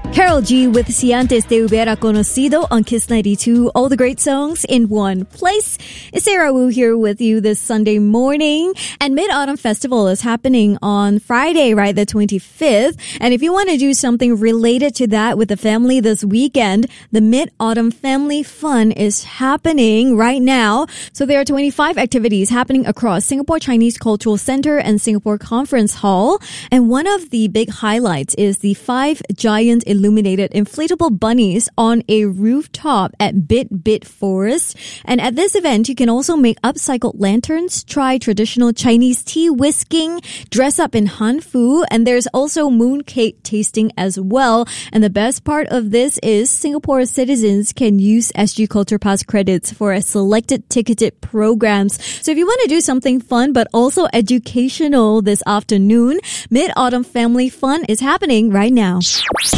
Karol G with Si Antes Te Hubiera Conocido on Kiss 92. All the great songs in one place. It's Sarah Wu here with you this Sunday morning. And Mid-Autumn Festival is happening on Friday, right, the 25th. And if you want to do something related to that with the family this weekend, the Mid-Autumn Family Fun is happening right now. So there are 25 activities happening across Singapore Chinese Cultural Center and Singapore Conference Hall. And one of the big highlights is the 5 giant illuminated inflatable bunnies on a rooftop at Bit Forest. And at this event, you can also make upcycled lanterns, try traditional Chinese tea whisking, dress up in hanfu, and there's also mooncake tasting as well. And the best part of this is Singapore citizens can use SG Culture Pass credits for a selected ticketed programs. So if you want to do something fun but also educational this afternoon, Mid-Autumn Family Fun is happening right now.